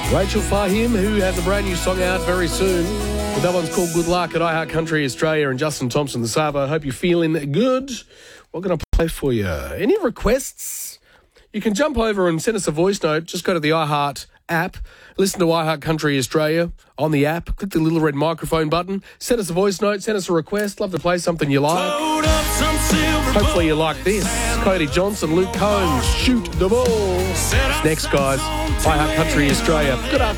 Rachel Fahim, who has a brand new song out very soon. But that one's called Good Luck at iHeart Country Australia, and Justin Thompson, the Sava. I hope you're feeling good. What can I play for you? Any requests? You can jump over and send us a voice note. Just go to the iHeart app, listen to iHeart Country Australia on the app, click the little red microphone button, send us a voice note, send us a request. Love to play something you like. Hopefully you like this. Cody Johnson, Luke Combs, Shoot the Ball. Next, guys, iHeart Country Australia. Good afternoon.